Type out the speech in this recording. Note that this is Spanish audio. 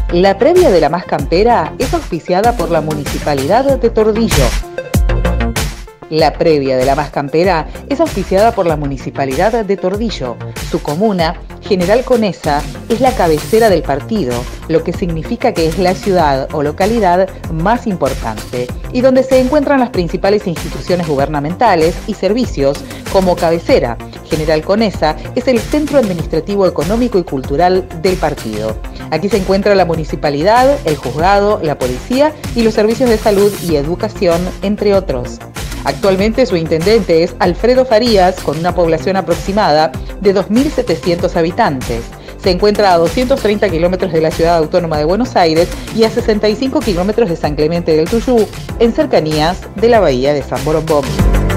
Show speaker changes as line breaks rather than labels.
La previa de la Más Campera es auspiciada por la Municipalidad de Tordillo. La previa de la Más Campera es auspiciada por la Municipalidad de Tordillo. Su comuna, General Conesa, es la cabecera del partido, lo que significa que es la ciudad o localidad más importante y donde se encuentran las principales instituciones gubernamentales y servicios. Como cabecera, General Conesa es el centro administrativo, económico y cultural del partido. Aquí se encuentra la municipalidad, el juzgado, la policía y los servicios de salud y educación, entre otros. Actualmente su intendente es Alfredo Farías, con una población aproximada de 2.700 habitantes. Se encuentra a 230 kilómetros de la ciudad autónoma de Buenos Aires y a 65 kilómetros de San Clemente del Tuyú, en cercanías de la bahía de San Borombón.